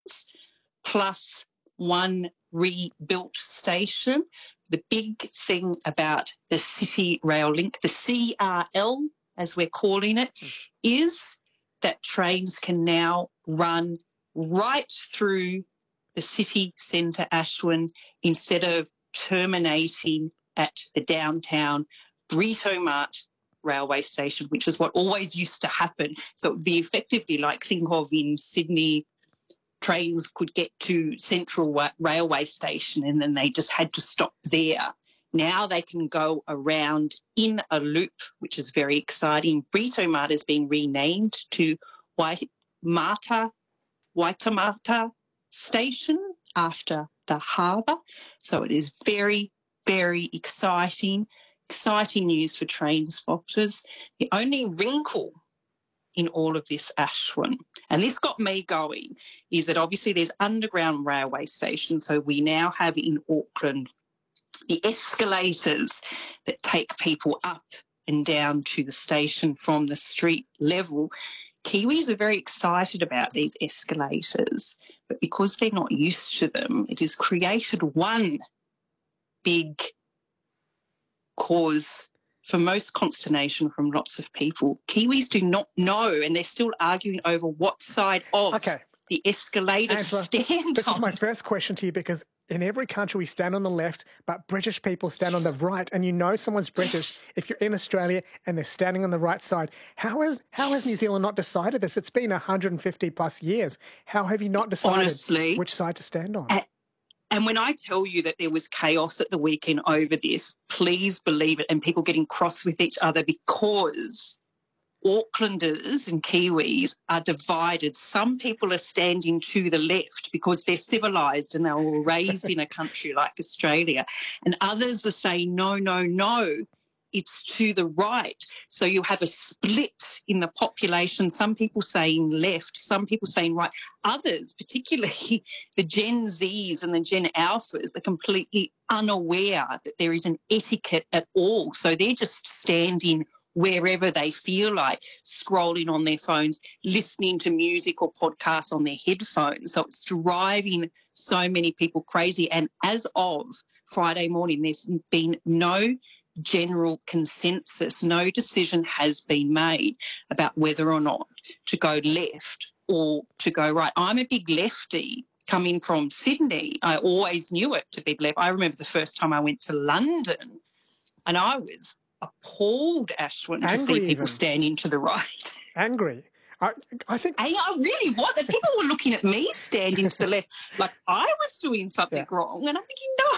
plus one rebuilt station. The big thing about the City Rail Link, the CRL, as we're calling it, is that trains can now run right through the city centre, Ashwin, instead of terminating at the downtown Britomart railway station, which is what always used to happen. So it would be effectively like, think of in Sydney, trains could get to Central Railway Station and then they just had to stop there. Now they can go around in a loop, which is very exciting. Britomart has been renamed to Waitemata Station after the harbour. So it is very, very exciting. Exciting news for train spotters. The only wrinkle in all of this, Ashwin, and this got me going, is that obviously there's underground railway stations. So we now have in Auckland the escalators that take people up and down to the station from the street level. Kiwis are very excited about these escalators, but because they're not used to them, it has created one big cause for most consternation from lots of people. Kiwis do not know, and they're still arguing over what side of the escalator to stand This on. is my first question to you, because in every country we stand on the left, but British people stand on the right, and you know someone's British if you're in Australia and they're standing on the right side. How has New Zealand not decided this? It's been 150 plus years. How have you not decided which side to stand on? And when I tell you that there was chaos at the weekend over this, please believe it, and people getting cross with each other because Aucklanders and Kiwis are divided. Some people are standing to the left because they're civilised and they were raised in a country like Australia, and others are saying, no, no, no, it's to the right. So you have a split in the population, some people saying left, some people saying right. Others, particularly the Gen Zs and the Gen Alphas, are completely unaware that there is an etiquette at all. So they're just standing wherever they feel like, scrolling on their phones, listening to music or podcasts on their headphones. So it's driving so many people crazy. And as of Friday morning, there's been no general consensus. No decision has been made about whether or not to go left or to go right. I'm a big lefty coming from Sydney. I always knew it to be left. I remember the first time I went to London and I was appalled, Ashwin, to see people standing to the right. Angry. I think I really was. And people were looking at me standing to the left like I was doing something wrong. And I'm thinking, no.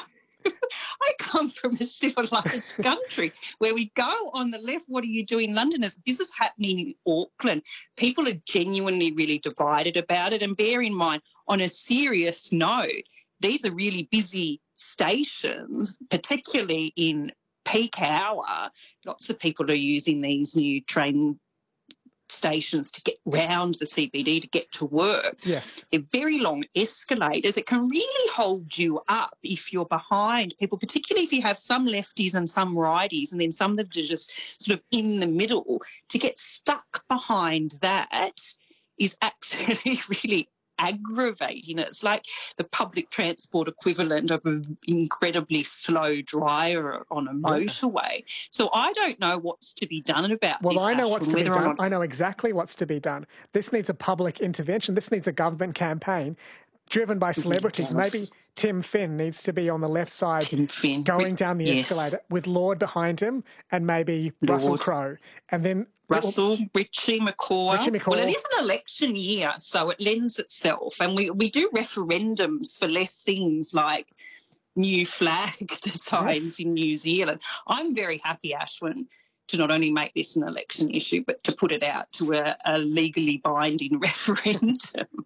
I come from a civilised country where we go on the left. What are you doing, Londoners? This is happening in Auckland. People are genuinely really divided about it. And bear in mind, on a serious note, these are really busy stations, particularly in peak hour. Lots of people are using these new train stations to get round the CBD to get to work. Yes. They're very long escalators. It can really hold you up if you're behind people, particularly if you have some lefties and some righties and then some that are just sort of in the middle. To get stuck behind that is actually really aggravating. It's like the public transport equivalent of an incredibly slow driver on a motorway. So I don't know what's to be done about this. Well, I know what's to be done. I know exactly what's to be done. This needs a public intervention. This needs a government campaign driven by celebrities. Maybe Tim Finn needs to be on the left side going down the escalator with Lord behind him and maybe Russell Crowe. And then Richie McCaw. Well, it is an election year, so it lends itself. And we do referendums for less things like new flag designs in New Zealand. I'm very happy, Ashwin, to not only make this an election issue, but to put it out to a legally binding referendum.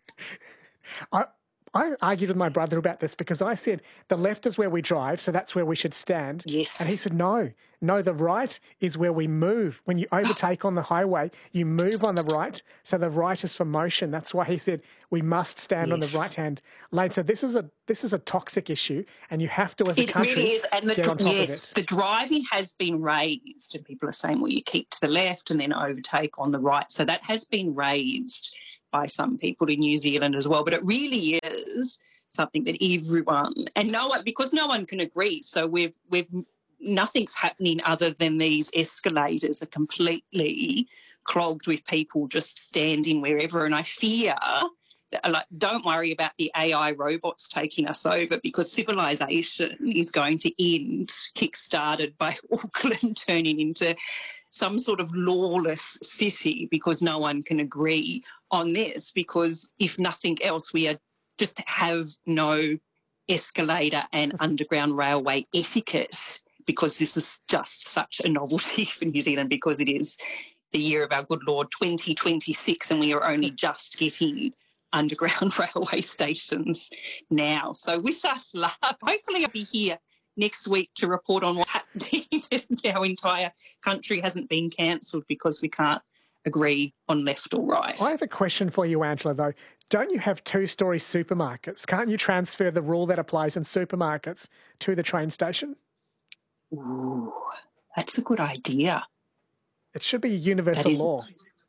I argued with my brother about this because I said the left is where we drive, so that's where we should stand. Yes. And he said, no, the right is where we move. When you overtake on the highway, you move on the right, so the right is for motion. That's why he said we must stand on the right-hand lane. So this is a toxic issue, and you have to, as a country, really is. And get on top of it. The driving has been raised, and people are saying, well, you keep to the left and then overtake on the right. So that has been raised by some people in New Zealand as well. But it really is something that everyone, and because no one can agree. So nothing's happening other than these escalators are completely clogged with people just standing wherever. And I fear that, don't worry about the AI robots taking us over, because civilization is going to end, kick-started by Auckland turning into some sort of lawless city, because no one can agree on this, because if nothing else, we just have no escalator and underground railway etiquette, because this is just such a novelty for New Zealand, because it is the year of our good Lord 2026 and we are only just getting underground railway stations now. So wish us luck. Hopefully I'll be here next week to report on what's happening. Our entire country hasn't been cancelled because we can't agree on left or right. I have a question for you, Angela, though. Don't you have two-storey supermarkets? Can't you transfer the rule that applies in supermarkets to the train station? Ooh, that's a good idea. It should be universal law.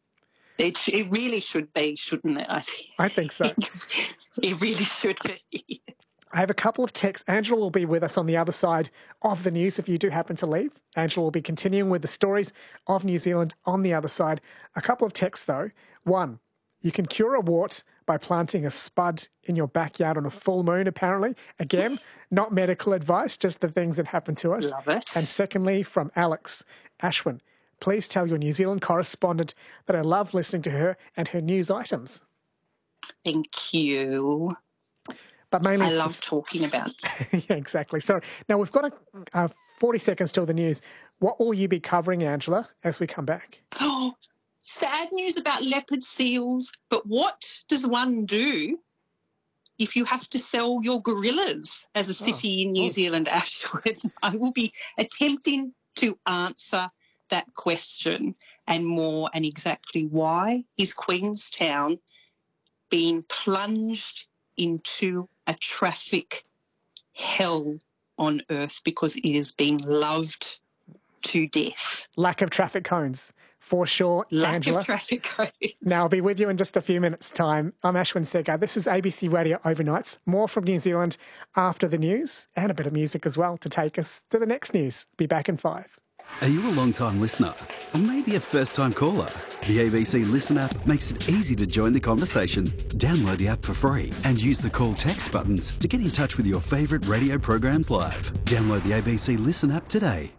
It really should be, shouldn't it? I think so. It really should be. I have a couple of texts. Angela will be with us on the other side of the news if you do happen to leave. Angela will be continuing with the stories of New Zealand on the other side. A couple of texts, though. One, you can cure a wart by planting a spud in your backyard on a full moon, apparently. Again, not medical advice, just the things that happen to us. Love it. And secondly, from Alex Ashwin, please tell your New Zealand correspondent that I love listening to her and her news items. Thank you. But mainly I love talking about it. Yeah, exactly. So now we've got 40 seconds till the news. What will you be covering, Angela, as we come back? Oh, sad news about leopard seals. But what does one do if you have to sell your gorillas as a city in New Zealand, Ashwood? I will be attempting to answer that question and more, and exactly why is Queenstown being plunged into a traffic hell on earth, because it is being loved to death. Lack of traffic cones, for sure, Angela. Lack of traffic cones. Now, I'll be with you in just a few minutes' time. I'm Ashwin Segar. This is ABC Radio Overnights. More from New Zealand after the news, and a bit of music as well to take us to the next news. Be back in 5. Are you a long-time listener? Or maybe a first-time caller? The ABC Listen app makes it easy to join the conversation. Download the app for free and use the call text buttons to get in touch with your favourite radio programs live. Download the ABC Listen app today.